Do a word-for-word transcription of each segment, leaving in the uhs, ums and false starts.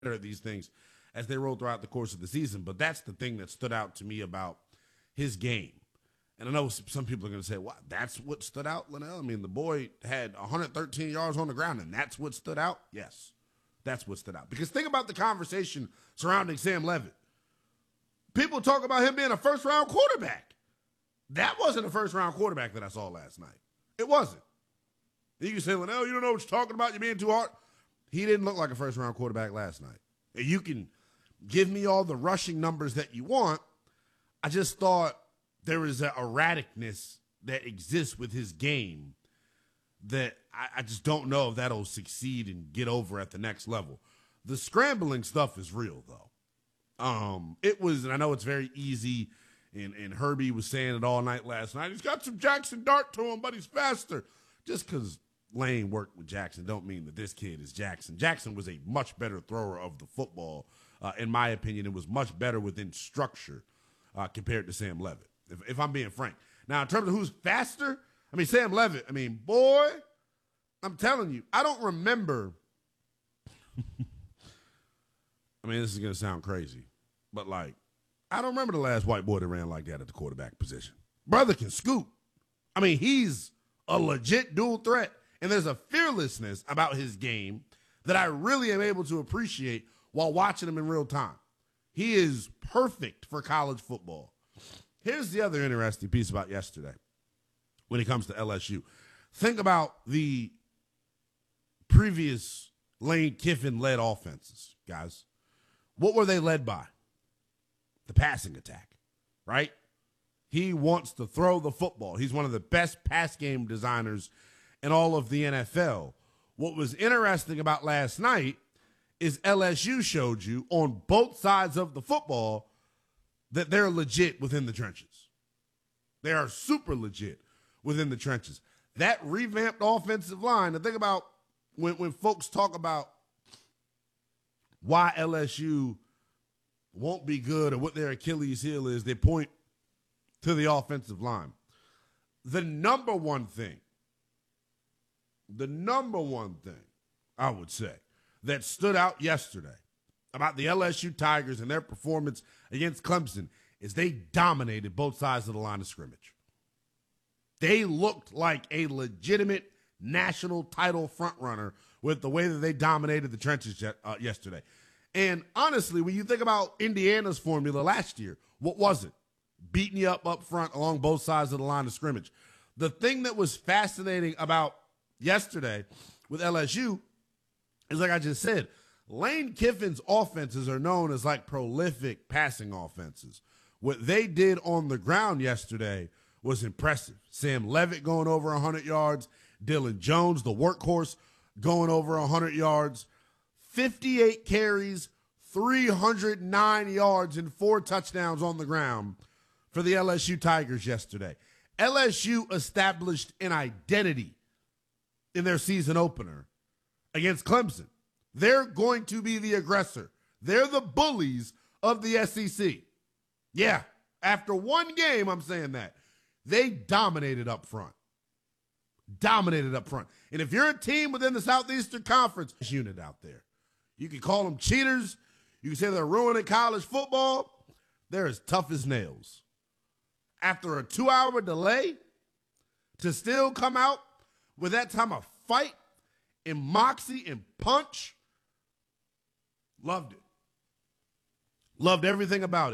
at these things as they roll throughout the course of the season. But that's the thing that stood out to me about his game. And I know some people are going to say, "What? That's what stood out, Linnell?" I mean, the boy had one hundred thirteen yards on the ground, and that's what stood out? Yes, that's what stood out. Because think about the conversation surrounding Sam Levitt. People talk about him being a first-round quarterback. That wasn't a first-round quarterback that I saw last night. It wasn't. You can say, "Linnell, you don't know what you're talking about. You're being too hard." He didn't look like a first-round quarterback last night. And you can give me all the rushing numbers that you want. I just thought there is an erraticness that exists with his game that I, I just don't know if that'll succeed and get over at the next level. The scrambling stuff is real, though. Um, it was, and I know it's very easy, and, and Herbie was saying it all night last night. He's got some Jackson Dart to him, but he's faster. Just because Lane worked with Jackson don't mean that this kid is Jackson. Jackson was a much better thrower of the football. Uh, in my opinion, it was much better within structure uh, compared to Sam Levitt, if, if I'm being frank. Now, in terms of who's faster, I mean, Sam Levitt, I mean, boy, I'm telling you, I don't remember. I mean, this is going to sound crazy, but, like, I don't remember the last white boy that ran like that at the quarterback position. Brother can scoot. I mean, he's a legit dual threat, and there's a fearlessness about his game that I really am able to appreciate while watching him in real time. He is perfect for college football. Here's the other interesting piece about yesterday when it comes to L S U. Think about the previous Lane Kiffin-led offenses, guys. What were they led by? The passing attack, right? He wants to throw the football. He's one of the best pass game designers in all of the N F L. What was interesting about last night is L S U showed you on both sides of the football that they're legit within the trenches. They are super legit within the trenches. That revamped offensive line, the thing about when, when folks talk about why L S U won't be good or what their Achilles heel is, they point to the offensive line. The number one thing, the number one thing I would say that stood out yesterday about the L S U Tigers and their performance against Clemson is they dominated both sides of the line of scrimmage. They looked like a legitimate national title frontrunner with the way that they dominated the trenches uh, yesterday. And honestly, when you think about Indiana's formula last year, what was it? Beating you up up front along both sides of the line of scrimmage. The thing that was fascinating about yesterday with L S U is, like I just said, Lane Kiffin's offenses are known as like prolific passing offenses. What they did on the ground yesterday was impressive. Sam Levitt going over one hundred yards, Dylan Jones, the workhorse, going over one hundred yards, fifty-eight carries, three hundred nine yards, and four touchdowns on the ground for the L S U Tigers yesterday. L S U established an identity in their season opener against Clemson. They're going to be the aggressor. They're the bullies of the S E C. Yeah, after one game, I'm saying that. They dominated up front. Dominated up front. And if you're a team within the Southeastern Conference unit out there, you can call them cheaters. You can say they're ruining college football. They're as tough as nails. After a two-hour delay, to still come out with that time of fight and moxie and punch, loved it. Loved everything about it.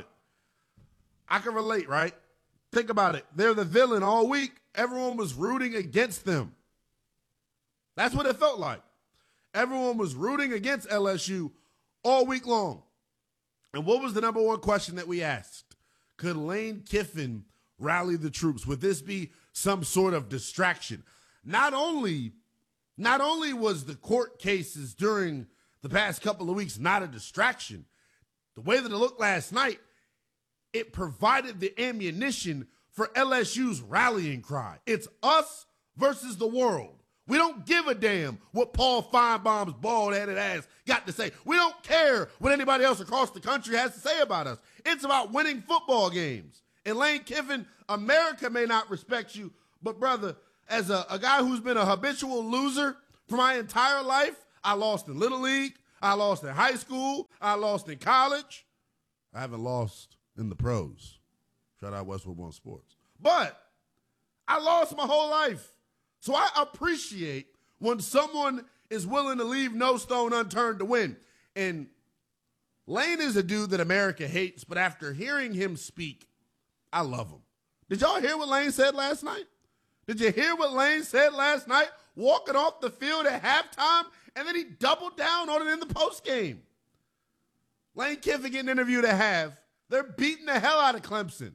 I can relate, right? Think about it. They're the villain all week. Everyone was rooting against them. That's what it felt like. Everyone was rooting against L S U all week long. And what was the number one question that we asked? Could Lane Kiffin rally the troops? Would this be some sort of distraction? Not only, not only was the court cases during the past couple of weeks not a distraction, the way that it looked last night, it provided the ammunition for L S U's rallying cry. It's us versus the world. We don't give a damn what Paul Feinbaum's bald-headed ass got to say. We don't care what anybody else across the country has to say about us. It's about winning football games. And Lane Kiffin, America may not respect you, but brother, as a, a guy who's been a habitual loser for my entire life, I lost in Little League, I lost in high school. I lost in college. I haven't lost in the pros. Shout out Westwood One Sports. But I lost my whole life. So I appreciate when someone is willing to leave no stone unturned to win. And Lane is a dude that America hates, but after hearing him speak, I love him. Did y'all hear what Lane said last night? Did you hear what Lane said last night? Walking off the field at halftime, and then he doubled down on it in the postgame. Lane Kiffin getting interviewed at half. They're beating the hell out of Clemson.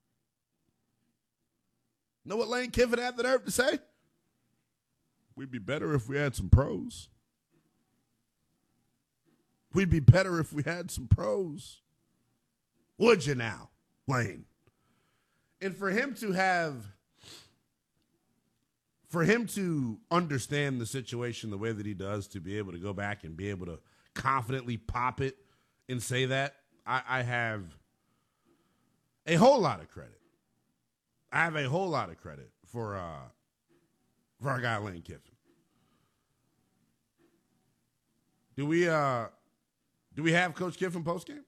Know what Lane Kiffin had the nerve to say? We'd be better if we had some pros. We'd be better if we had some pros. Would you now, Lane? And for him to have, for him to understand the situation the way that he does, to be able to go back and be able to confidently pop it and say that, I, I have a whole lot of credit. I have a whole lot of credit for uh, for our guy Lane Kiffin. Do we uh, do we have Coach Kiffin postgame?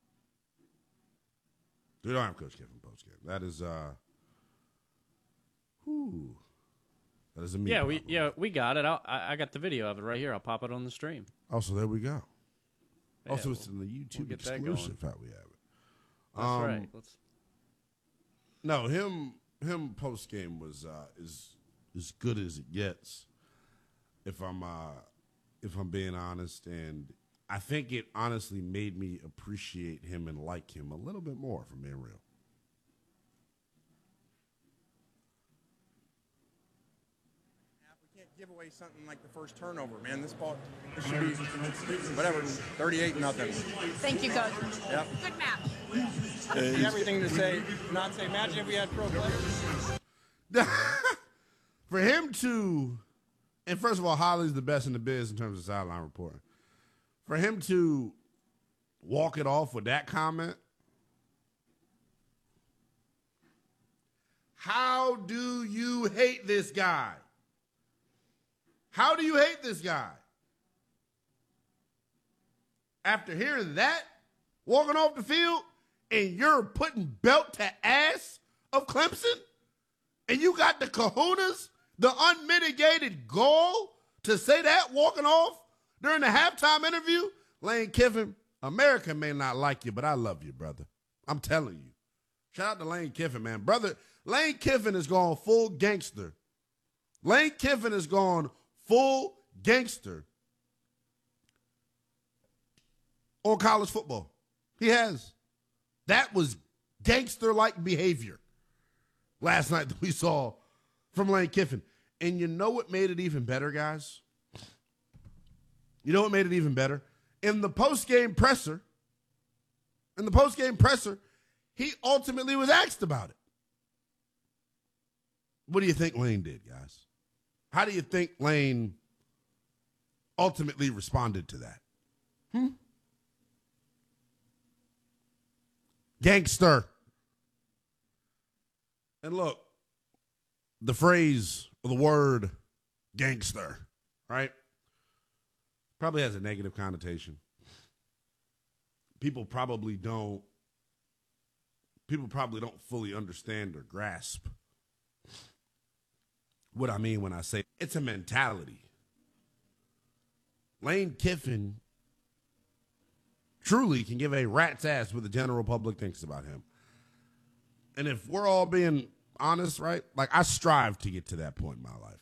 We don't have Coach Kiffin postgame. That is uh, whew, that is a me yeah problem. we yeah we got it. I'll, I I got the video of it right here. I'll pop it on the stream. Also, there we go. Yeah, also, we'll, it's in the YouTube we'll exclusive. How we have it. That's um, right. Let's. No, him him post game was uh, is as good as it gets. If I'm uh, if I'm being honest, and I think it honestly made me appreciate him and like him a little bit more, if I'm being real. We can't give away something like the first turnover, man. This ball this should be whatever, thirty-eight nothing. Thank you, Coach. Yep. Good match. Uh, everything to say, not say. Imagine if we had pro players. For him to, and first of all, Holly's the best in the biz in terms of sideline reporting. For him to walk it off with that comment, how do you hate this guy? How do you hate this guy? After hearing that, walking off the field, and you're putting belt to ass of Clemson, and you got the kahunas, the unmitigated gall to say that walking off during the halftime interview, Lane Kiffin, America may not like you, but I love you, brother. I'm telling you. Shout out to Lane Kiffin, man. Brother, Lane Kiffin has gone full gangster. Lane Kiffin has gone full gangster on college football. He has. That was gangster-like behavior last night that we saw from Lane Kiffin. And you know what made it even better, guys? You know what made it even better? In the post-game presser, in the post-game presser, he ultimately was asked about it. What do you think Lane did, guys? How do you think Lane ultimately responded to that? Hmm? Gangster. And look, the phrase or the word gangster, right? Probably has a negative connotation. People probably don't, people probably don't fully understand or grasp what I mean when I say it's a mentality. Lane Kiffin truly can give a rat's ass what the general public thinks about him. And if we're all being honest, right? Like, I strive to get to that point in my life.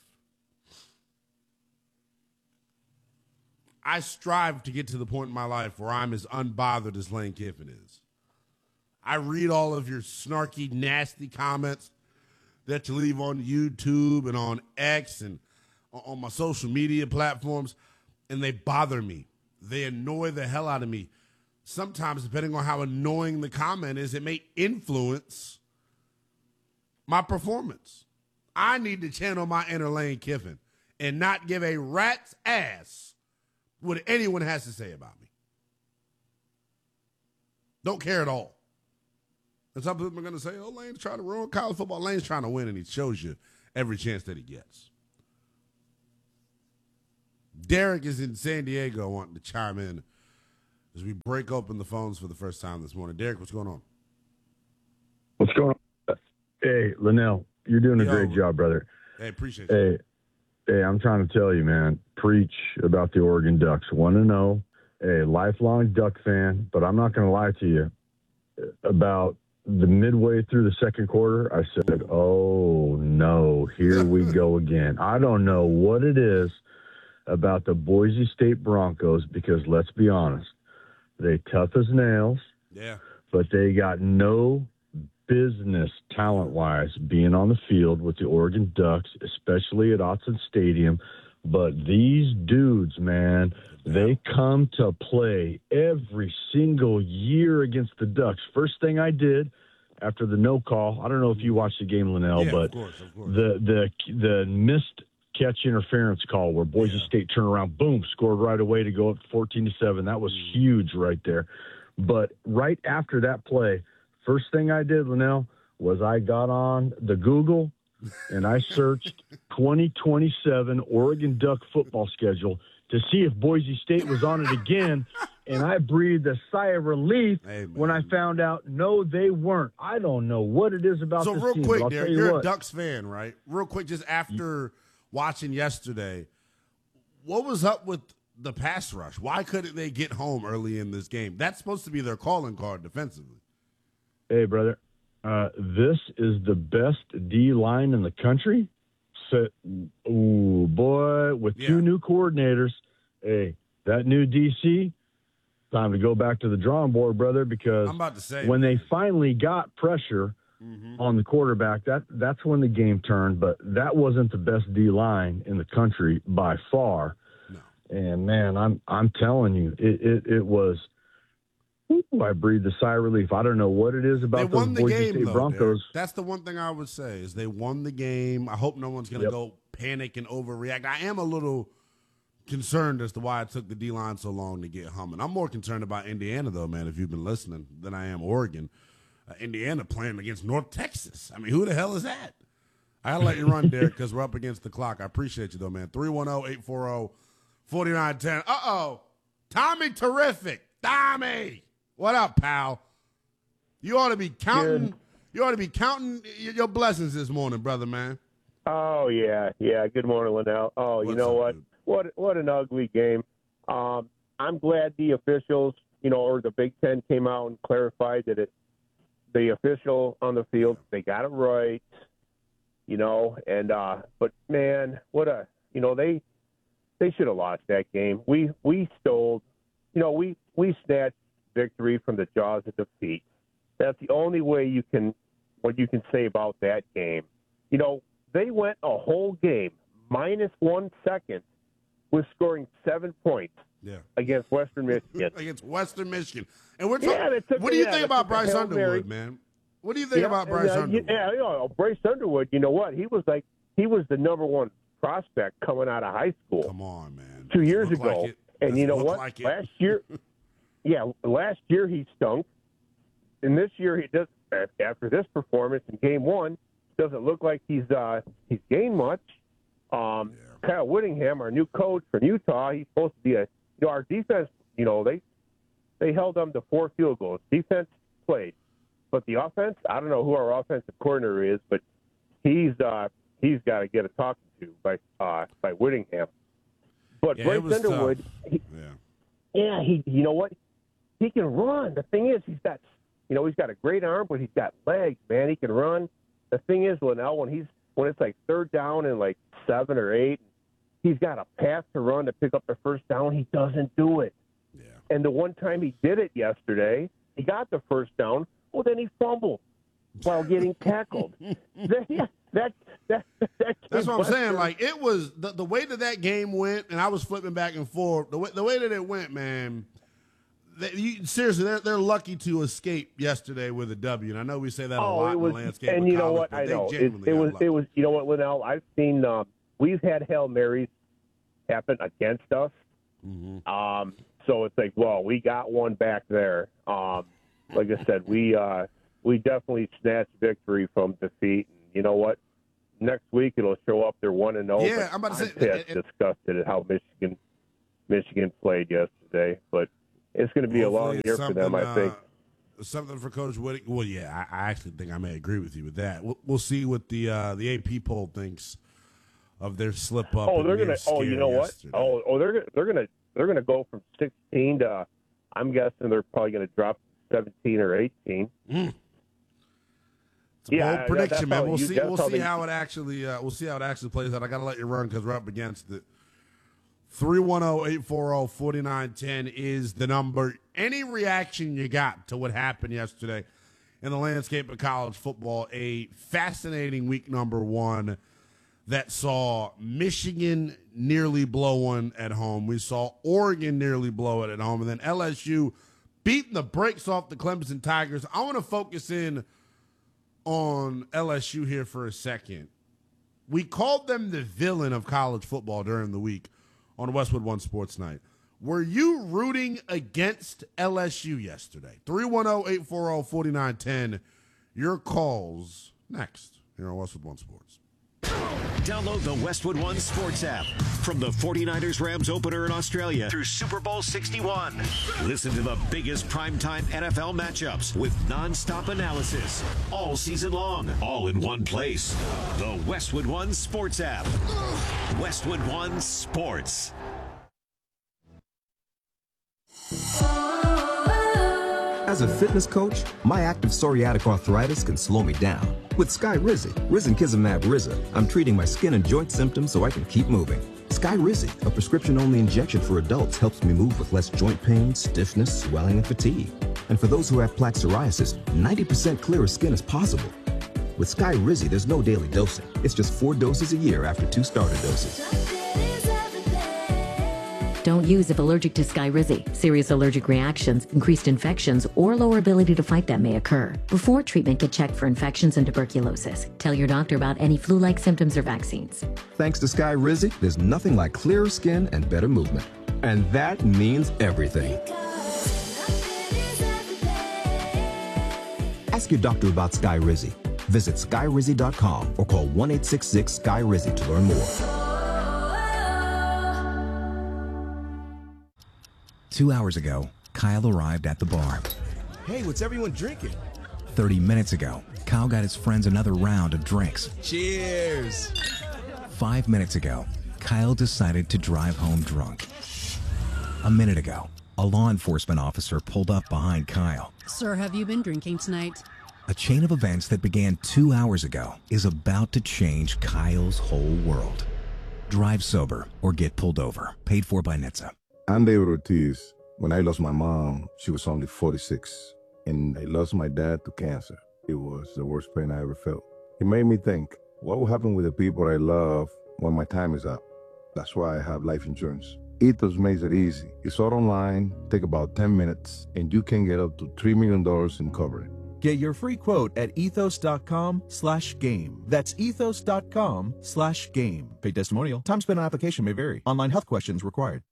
I strive to get to the point in my life where I'm as unbothered as Lane Kiffin is. I read all of your snarky, nasty comments that you leave on YouTube and on X and on my social media platforms, and they bother me. They annoy the hell out of me. Sometimes, depending on how annoying the comment is, it may influence my performance. I need to channel my inner Lane Kiffin and not give a rat's ass what anyone has to say about me. Don't care at all. And some people are going to say, oh, Lane's trying to ruin college football. Lane's trying to win, and he shows you every chance that he gets. Derek is in San Diego wanting to chime in as we break open the phones for the first time this morning. Derek, what's going on? What's going on? Hey, Linnell, you're doing a Yo. great job, brother. Hey, appreciate you. Hey, hey, I'm trying to tell you, man, preach about the Oregon Ducks. one and oh, a lifelong Duck fan, but I'm not going to lie to you. About the midway through the second quarter, I said, oh, no, here we go again. I don't know what it is about the Boise State Broncos because, let's be honest, they tough as nails, Yeah. but they got no business talent-wise being on the field with the Oregon Ducks, especially at Autzen Stadium. But these dudes, man, they come to play every single year against the Ducks. First thing I did after the no call, I don't know if you watched the game, Linnell, Yeah, but of course, of course. the the the missed catch interference call where Boise Yeah. State turned around, boom, scored right away to go up fourteen to seven. That was Mm. huge right there. But right after that play, first thing I did, Linnell, was I got on the Google and I searched twenty twenty-seven Oregon Duck football schedule to see if Boise State was on it again. And I breathed a sigh of relief Hey, man. when I found out, no, they weren't. I don't know what it is about So this real team, quick, but I'll Derek, tell you you're what. a Ducks fan, right? Real quick, just after watching yesterday, what was up with the pass rush? Why couldn't they get home early in this game? That's supposed to be their calling card defensively. Hey, brother, uh, this is the best D line in the country. So, ooh, boy, with Yeah. two new coordinators, hey, that new D C, time to go back to the drawing board, brother, because I'm about to say, when they man. finally got pressure Mhm. on the quarterback, that that's when the game turned. But that wasn't the best D line in the country by far. No. And man, I'm I'm telling you, it it, it was. Ooh, I breathed a sigh of relief. I don't know what it is They about won those the Boise game, State though, Broncos. Derek. That's the one thing I would say is they won the game. I hope no one's going to Yep. go panic and overreact. I am a little concerned as to why it took the D-line so long to get humming. I'm more concerned about Indiana, though, man, if you've been listening, than I am Oregon. Uh, Indiana playing against North Texas. I mean, who the hell is that? I'll let you run, Derek, because we're up against the clock. I appreciate you, though, man. three one zero, eight four zero, four nine one zero. Uh-oh. Tommy Terrific. Tommy. What up, pal? You ought to be counting. Good. You ought to be counting y- your blessings this morning, brother, man. Oh yeah, yeah. Good morning, Linnell. Oh, you What's know up, what? dude? What what an ugly game. Um, I'm glad the officials, you know, or the Big Ten came out and clarified that it, the official on the field, they got it right. You know, and uh, but man, what a, you know, they they should have lost that game. We we stole, you know, we we snatched victory from the jaws of defeat. That's the only way you can, what you can say about that game. You know, they went a whole game minus one second with scoring seven points Yeah. against Western Michigan. Against Western Michigan. And we're talking, Yeah, they took what do it- you yeah, think they about took a Bryce Hail Underwood, Mary. man? What do you think Yeah, about and, Bryce uh, Underwood? Yeah, you know, Bryce Underwood, you know what? He was like, he was the number one prospect coming out of high school Come on, man. two years Look ago. like it. And you Doesn't know look what? like it. Last year, yeah, last year he stunk. And this year he does. After this performance in Game One, doesn't look like he's uh, he's gained much. Um, Yeah. Kyle Whittingham, our new coach from Utah, he's supposed to be a. You know, our defense. You know, they they held them to four field goals. Defense played, but the offense. I don't know who our offensive coordinator is, but he's uh, he's got to get a talking to by uh, by Whittingham. But Yeah, it Bryce was Underwood, tough. he, Yeah. yeah, he. You know what? He can run. The thing is, he's got, you know, he's got a great arm, but he's got legs, man. He can run. The thing is, Linnell, when he's when it's like third down and like seven or eight, he's got a path to run to pick up the first down. He doesn't do it. Yeah. And the one time he did it yesterday, he got the first down. Well, then he fumbled while getting tackled. that, yeah, that, that, that That's what I'm Western- saying. Like, it was the, the way that that game went, and I was flipping back and forth. The way, the way that it went, man, they, you, seriously, they're, they're lucky to escape yesterday with a W. And I know we say that a Oh, lot it was, in the landscape and of you know college, what? but I they know it, genuinely it got was. lucky. It was. You know what, Linnell? I've seen. Um, we've had Hail Marys happen against us. Mhm. Um, so it's like, well, we got one back there. Um, like I said, we uh, we definitely snatched victory from defeat. And you know what? Next week it'll show up. They're one and zero. Yeah, I'm about to say- pissed, and- disgusted at how Michigan Michigan played yesterday, but it's going to be Hopefully a long it's year for them, I something, think. Uh, something for Coach Whittaker. Well, yeah, I, I actually think I may agree with you with that. We'll, we'll see what the uh, the A P poll thinks of their slip up. Oh, they're going to. Oh, you know what? yesterday. Oh, oh, they're they're going to they're going to go from sixteen to. I'm guessing they're probably going to drop seventeen or eighteen. Mm. It's a Yeah, bold prediction, man. We'll you- see. that's We'll how see they- how it actually. Uh, we'll see how it actually plays out. I got to let you run because we're up against it. three one zero, eight four zero, four nine one zero is the number. Any reaction you got to what happened yesterday in the landscape of college football? A fascinating week number one that saw Michigan nearly blow one at home. We saw Oregon nearly blow it at home. And then L S U beating the brakes off the Clemson Tigers. I want to focus in on L S U here for a second. We called them the villain of college football during the week on Westwood One Sports Night. Were you rooting against L S U yesterday? three one zero, eight four zero, four nine one zero. Your calls next here on Westwood One Sports. Download the Westwood One Sports app. From the forty-niners Rams opener in Australia through Super Bowl sixty-one. Listen to the biggest primetime N F L matchups with nonstop analysis all season long, all in one place. The Westwood One Sports app. Westwood One Sports. As a fitness coach, my active psoriatic arthritis can slow me down. With Skyrizi, Risankizumab Riza, I'm treating my skin and joint symptoms so I can keep moving. Skyrizi, a prescription-only injection for adults, helps me move with less joint pain, stiffness, swelling, and fatigue. And for those who have plaque psoriasis, ninety percent clearer skin is possible. With Skyrizi, there's no daily dosing. It's just four doses a year after two starter doses. Don't use if allergic to Skyrizi. Serious allergic reactions, increased infections, or lower ability to fight them may occur. Before treatment, get checked for infections and tuberculosis. Tell your doctor about any flu-like symptoms or vaccines. Thanks to Skyrizi, there's nothing like clearer skin and better movement. And that means everything. Ask your doctor about Skyrizi. Visit Skyrizi dot com or call one eight six six Skyrizi to learn more. Two hours ago, Kyle arrived at the bar. Hey, what's everyone drinking? Thirty minutes ago, Kyle got his friends another round of drinks. Cheers! Five minutes ago, Kyle decided to drive home drunk. A minute ago, a law enforcement officer pulled up behind Kyle. Sir, have you been drinking tonight? A chain of events that began two hours ago is about to change Kyle's whole world. Drive sober or get pulled over. Paid for by N H T S A. I'm David Ortiz. When I lost my mom, she was only forty-six, and I lost my dad to cancer. It was the worst pain I ever felt. It made me think, what will happen with the people I love when my time is up? That's why I have life insurance. Ethos makes it easy. It's all online, take about ten minutes, and you can get up to three million dollars in coverage. Get your free quote at ethos.com slash game. That's ethos.com slash game. Paid testimonial. Time spent on application may vary. Online health questions required.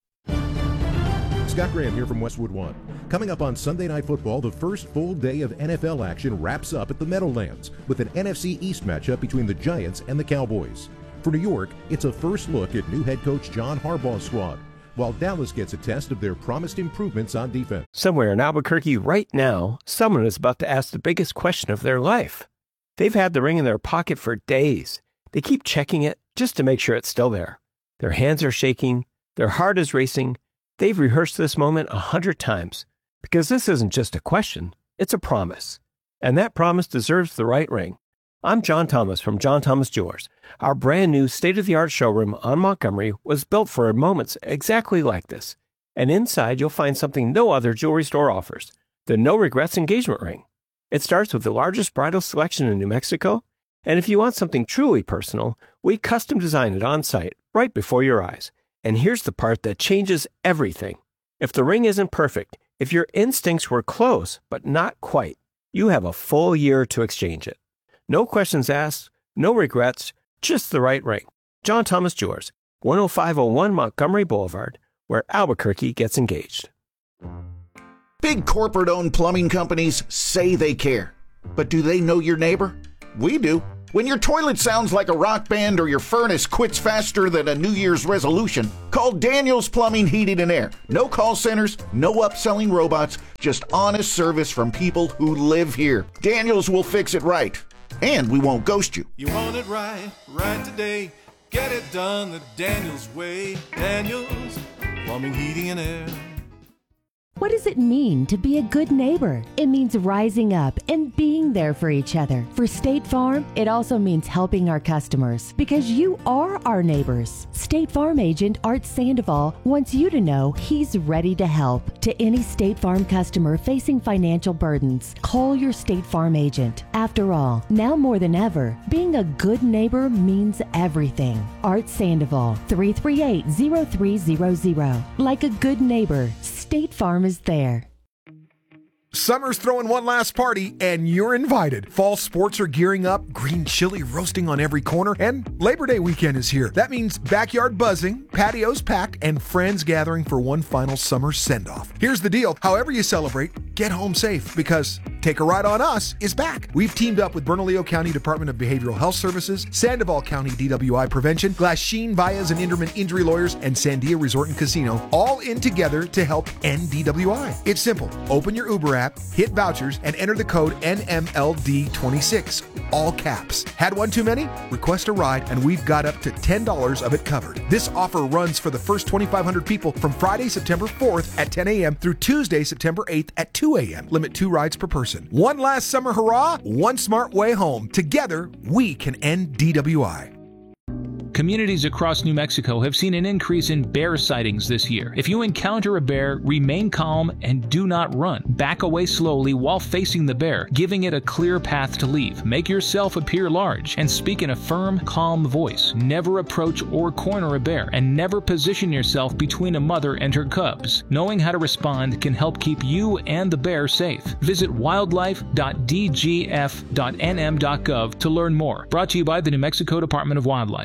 Scott Graham here from Westwood One. Coming up on Sunday Night Football, the first full day of N F L action wraps up at the Meadowlands with an N F C East matchup between the Giants and the Cowboys. For New York, it's a first look at new head coach John Harbaugh's squad, while Dallas gets a test of their promised improvements on defense. Somewhere in Albuquerque right now, someone is about to ask the biggest question of their life. They've had the ring in their pocket for days. They keep checking it just to make sure it's still there. Their hands are shaking. Their heart is racing. They've rehearsed this moment a hundred times because this isn't just a question, it's a promise. And that promise deserves the right ring. I'm John Thomas from John Thomas Jewelers. Our brand new state-of-the-art showroom on Montgomery was built for moments exactly like this. And inside you'll find something no other jewelry store offers, the No Regrets engagement ring. It starts with the largest bridal selection in New Mexico, and if you want something truly personal, we custom design it on site right before your eyes. And here's the part that changes everything. If the ring isn't perfect, if your instincts were close but not quite, you have a full year to exchange it. No questions asked, no regrets, just the right ring. John Thomas Jewelers, one oh five oh one Montgomery Boulevard, where Albuquerque gets engaged. Big corporate-owned plumbing companies say they care. But do they know your neighbor? We do. When your toilet sounds like a rock band or your furnace quits faster than a New Year's resolution, call Daniels Plumbing, Heating, and Air. No call centers, no upselling robots, just honest service from people who live here. Daniels will fix it right, and we won't ghost you. You want it right, right today. Get it done the Daniels way. Daniels Plumbing, Heating, and Air. What does it mean to be a good neighbor? It means rising up and being there for each other. For State Farm, it also means helping our customers because you are our neighbors. State Farm agent Art Sandoval wants you to know he's ready to help. To any State Farm customer facing financial burdens, call your State Farm agent. After all, now more than ever, being a good neighbor means everything. Art Sandoval, three three eight, zero three zero zero. Like a good neighbor, State Farm is there. Summer's throwing one last party, and you're invited. Fall sports are gearing up, green chili roasting on every corner, and Labor Day weekend is here. That means backyard buzzing, patios packed, and friends gathering for one final summer send-off. Here's the deal. However you celebrate, get home safe, because Take a Ride on Us is back. We've teamed up with Bernalillo County Department of Behavioral Health Services, Sandoval County D W I Prevention, Glasheen, Baez, and Inderman Injury Lawyers, and Sandia Resort and Casino, all in together to help end D W I. It's simple. Open your Uber app, hit vouchers, and enter the code N M L D twenty-six, all caps. Had one too many? Request a ride, and we've got up to ten dollars of it covered. This offer runs for the first twenty-five hundred people from Friday, September fourth at ten a.m. through Tuesday, September eighth at two a.m. Limit two rides per person. One last summer hurrah, one smart way home. Together, we can end D W I. Communities across New Mexico have seen an increase in bear sightings this year. If you encounter a bear, remain calm and do not run. Back away slowly while facing the bear, giving it a clear path to leave. Make yourself appear large and speak in a firm, calm voice. Never approach or corner a bear, and never position yourself between a mother and her cubs. Knowing how to respond can help keep you and the bear safe. Visit wildlife dot d g f dot n m dot gov to learn more. Brought to you by the New Mexico Department of Wildlife.